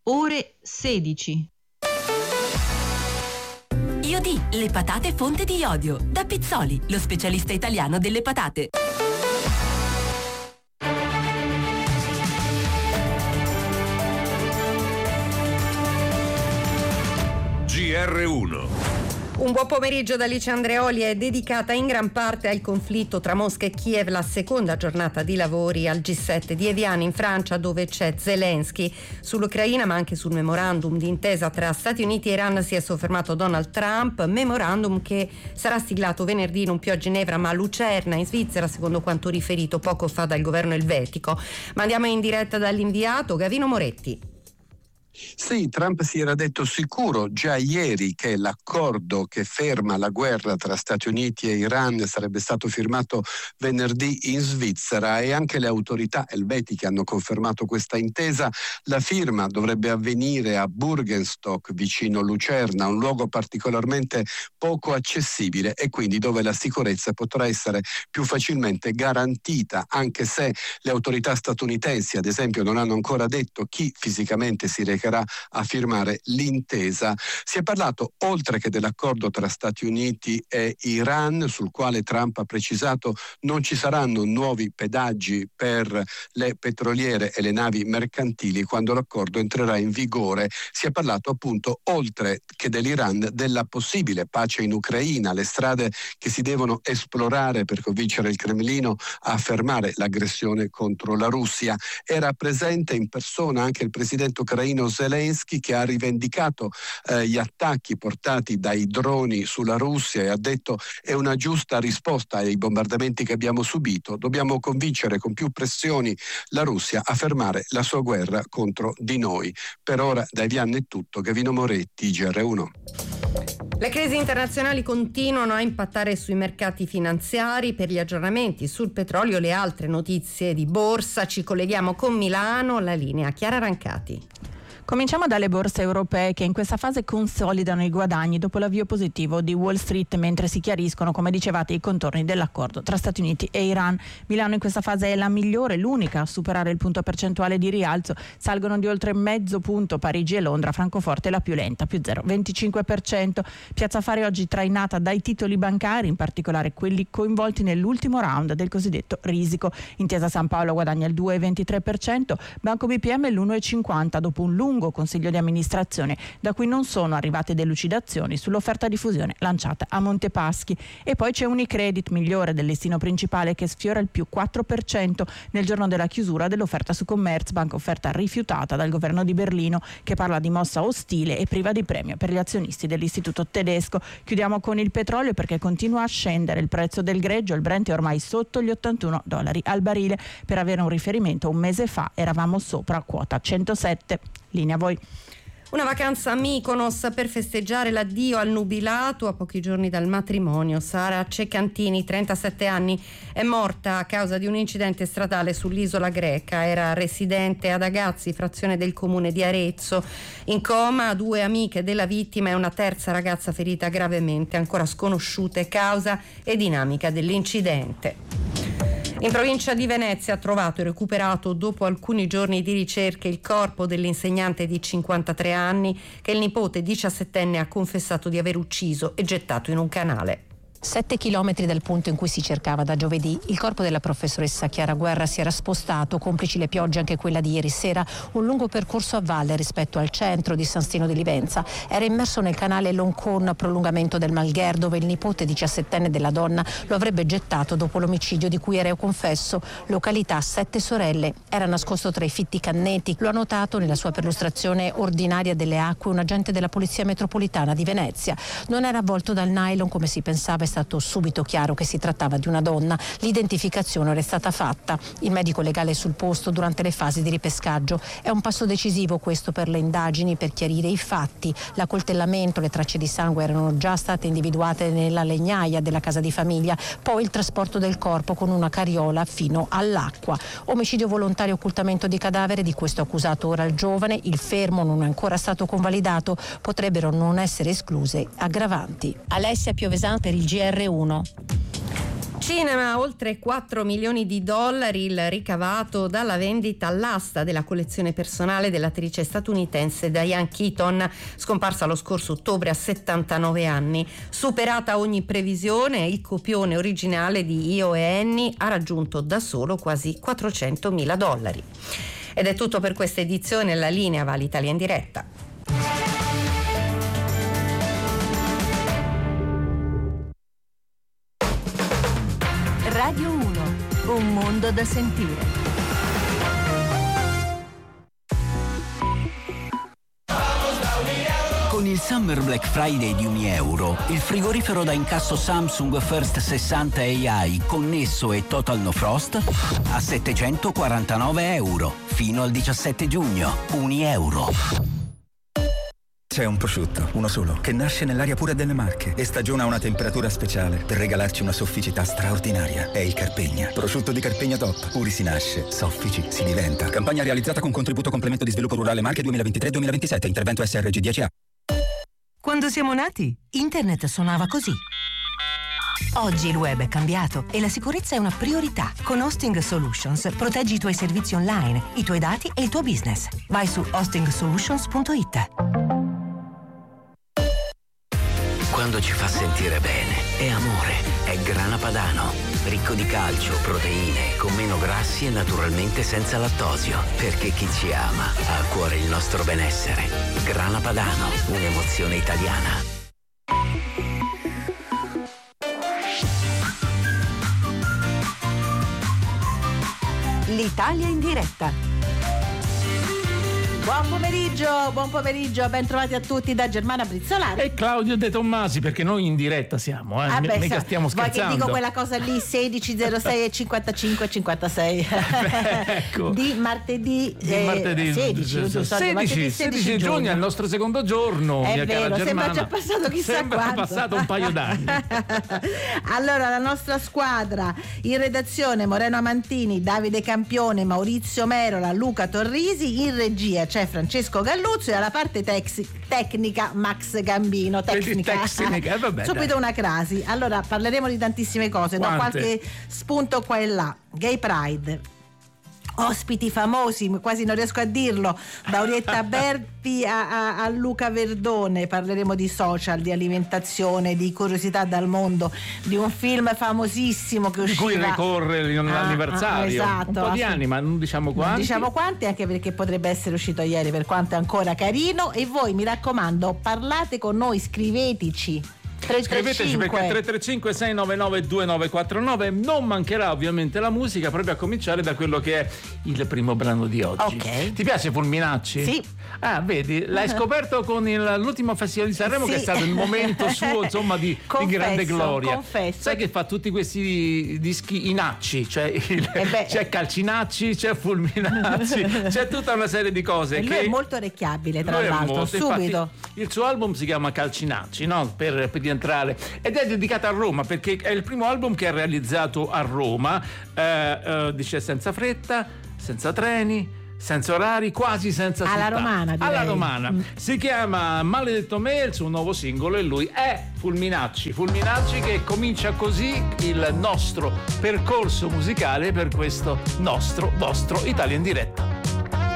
ore 16. Iodì, le patate fonte di iodio. Da Pizzoli, lo specialista italiano delle patate. GR1. Un buon pomeriggio da Alice Andreoli. È dedicata in gran parte al conflitto tra Mosca e Kiev la seconda giornata di lavori al G7 di Evian in Francia, dove c'è Zelensky. Sull'Ucraina ma anche sul memorandum di intesa tra Stati Uniti e Iran si è soffermato Donald Trump, memorandum che sarà siglato venerdì non più a Ginevra ma a Lucerna in Svizzera, secondo quanto riferito poco fa dal governo elvetico. Ma andiamo in diretta dall'inviato Gavino Moretti. Sì, Trump si era detto sicuro già ieri che l'accordo che ferma la guerra tra Stati Uniti e Iran sarebbe stato firmato venerdì in Svizzera, e anche le autorità elvetiche hanno confermato questa intesa. La firma dovrebbe avvenire a Burgenstock, vicino Lucerna, un luogo particolarmente poco accessibile e quindi dove la sicurezza potrà essere più facilmente garantita, anche se le autorità statunitensi, ad esempio, non hanno ancora detto chi fisicamente si recherà a firmare l'intesa. Si è parlato, oltre che dell'accordo tra Stati Uniti e Iran, sul quale Trump ha precisato non ci saranno nuovi pedaggi per le petroliere e le navi mercantili quando l'accordo entrerà in vigore. Si è parlato appunto, oltre che dell'Iran, della possibile pace in Ucraina, le strade che si devono esplorare per convincere il Cremlino a fermare l'aggressione contro la Russia. Era presente in persona anche il presidente ucraino Zelensky, che ha rivendicato gli attacchi portati dai droni sulla Russia e ha detto: è una giusta risposta ai bombardamenti che abbiamo subito, dobbiamo convincere con più pressioni la Russia a fermare la sua guerra contro di noi. Per ora da Evian è tutto. Gavino Moretti, GR1. Le crisi internazionali continuano a impattare sui mercati finanziari. Per gli aggiornamenti sul petrolio e le altre notizie di borsa ci colleghiamo con Milano, la linea Chiara Rancati. Cominciamo dalle borse europee, che in questa fase consolidano i guadagni dopo l'avvio positivo di Wall Street, mentre si chiariscono, come dicevate, i contorni dell'accordo tra Stati Uniti e Iran. Milano in questa fase è la migliore, l'unica a superare il punto percentuale di rialzo. Salgono di oltre mezzo punto Parigi e Londra, Francoforte la più lenta, più 0,25%. Piazza Affari oggi trainata dai titoli bancari, in particolare quelli coinvolti nell'ultimo round del cosiddetto risico. Intesa San Paolo guadagna il 2,23%, Banco BPM l'1,50% dopo un lungo consiglio di amministrazione da cui non sono arrivate delucidazioni sull'offerta di fusione lanciata a Montepaschi. E poi c'è Unicredit, migliore del listino principale, che sfiora il più 4% nel giorno della chiusura dell'offerta su Commerzbank, offerta rifiutata dal governo di Berlino, che parla di mossa ostile e priva di premio per gli azionisti dell'istituto tedesco. Chiudiamo con il petrolio, perché continua a scendere il prezzo del greggio. Il Brent è ormai sotto gli $81 al barile. Per avere un riferimento, un mese fa eravamo sopra quota 107. Linea a voi. Una vacanza a Mykonos per festeggiare l'addio al nubilato a pochi giorni dal matrimonio. Sara Ceccantini, 37 anni, è morta a causa di un incidente stradale sull'isola greca. Era residente ad Agazzi, frazione del comune di Arezzo. In coma 2 amiche della vittima e una terza ragazza ferita gravemente, ancora sconosciute causa e dinamica dell'incidente. In provincia di Venezia ha trovato e recuperato, dopo alcuni giorni di ricerche, il corpo dell'insegnante di 53 anni che il nipote 17enne ha confessato di aver ucciso e gettato in un canale. 7 chilometri dal punto in cui si cercava da giovedì, il corpo della professoressa Chiara Guerra si era spostato, complici le piogge anche quella di ieri sera, un lungo percorso a valle rispetto al centro di San Stino di Livenza. Era immerso nel canale Loncon, prolungamento del Malgher, dove il nipote 17enne della donna lo avrebbe gettato dopo l'omicidio di cui era confesso. Località Sette Sorelle. Era nascosto tra i fitti canneti. Lo ha notato nella sua perlustrazione ordinaria delle acque un agente della Polizia Metropolitana di Venezia. Non era avvolto dal nylon come si pensava. È stato subito chiaro che si trattava di una donna. L'identificazione era stata fatta. Il medico legale è sul posto durante le fasi di ripescaggio. È un passo decisivo questo per le indagini, per chiarire i fatti. L'accoltellamento, le tracce di sangue erano già state individuate nella legnaia della casa di famiglia, poi il trasporto del corpo con una carriola fino all'acqua. Omicidio volontario, occultamento di cadavere, di questo accusato ora il giovane. Il fermo non è ancora stato convalidato, potrebbero non essere escluse aggravanti. Alessia Piovesan per il GR1. cinema, oltre 4 milioni di dollari il ricavato dalla vendita all'asta della collezione personale dell'attrice statunitense Diane Keaton, scomparsa lo scorso ottobre a 79 anni. Superata ogni previsione, il copione originale di Io e Annie ha raggiunto da solo quasi $400.000. Ed è tutto per questa edizione. La linea va all'Italia in diretta. Radio 1, un mondo da sentire. Con il Summer Black Friday di €1, il frigorifero da incasso Samsung First 60 AI connesso e Total No Frost a €749 fino al 17 giugno. €1. C'è un prosciutto, uno solo, che nasce nell'aria pura delle Marche e stagiona a una temperatura speciale per regalarci una sofficità straordinaria. È il Carpegna. Prosciutto di Carpegna Top. Puri si nasce, soffici si diventa. Campagna realizzata con contributo complemento di sviluppo rurale Marche 2023-2027. Intervento SRG 10A. Quando siamo nati, internet suonava così. Oggi il web è cambiato e la sicurezza è una priorità. Con Hosting Solutions proteggi i tuoi servizi online, i tuoi dati e il tuo business. Vai su hostingsolutions.it. Quando ci fa sentire bene, è amore, è Grana Padano. Ricco di calcio, proteine, con meno grassi e naturalmente senza lattosio. Perché chi ci ama ha a cuore il nostro benessere. Grana Padano, un'emozione italiana. L'Italia in diretta. Buon pomeriggio, ben trovati a tutti da Germana Brizzolari e Claudio De Tommasi, perché noi in diretta siamo, mica stiamo scherzando. Vuoi che dico quella cosa lì, 16:06 e 55:56 ecco. di martedì 16 giugno è il nostro secondo giorno. È vero, sembra già passato Sembra passato un paio d'anni. Allora, la nostra squadra in redazione: Moreno Amantini, Davide Campione, Maurizio Merola, Luca Torrisi. In regia c'è Francesco Galluzzo e alla parte tecnica Max Gambino. Vabbè, subito dai. Una crasi. Allora, parleremo di tantissime cose, do qualche spunto qua e là. Gay Pride, ospiti famosi, quasi non riesco a dirlo, da Orietta Berti a Luca Verdone. Parleremo di social, di alimentazione, di curiosità dal mondo, di un film famosissimo che usciva, di cui ricorre l'anniversario, esatto, un po' di anni, ma non diciamo quanti. Non diciamo quanti, anche perché potrebbe essere uscito ieri, per quanto è ancora carino. E voi, mi raccomando, parlate con noi, scriveteci. Scriveteci, perché 335 699 2949 non mancherà ovviamente la musica, proprio a cominciare da quello che è il primo brano di oggi. Ok. Ti piace Fulminacci? Sì. Vedi, l'hai scoperto con l'ultimo Festival di Sanremo, sì, che è stato il momento suo, insomma, di grande gloria. Confesso. Sai che fa tutti questi dischi inacci, cioè c'è Calcinacci, c'è Fulminacci, c'è tutta una serie di cose. E lui è molto orecchiabile, tra l'altro, subito. Infatti, il suo album si chiama Calcinacci, no? Per rientrare, ed è dedicato a Roma, perché è il primo album che ha realizzato a Roma. Dice senza fretta, senza treni, senza orari, quasi senza città. Alla romana, direi. Alla romana. Si chiama Maledetto Me, il suo nuovo singolo, e lui è Fulminacci, che comincia così il nostro percorso musicale per questo vostro Italia in diretta.